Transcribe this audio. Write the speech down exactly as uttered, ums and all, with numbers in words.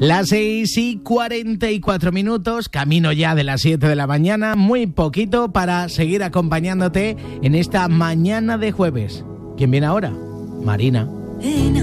Las seis y cuarenta y cuatro minutos, camino ya de las siete de la mañana, muy poquito para seguir acompañándote en esta mañana de jueves. ¿Quién viene ahora? Marina. En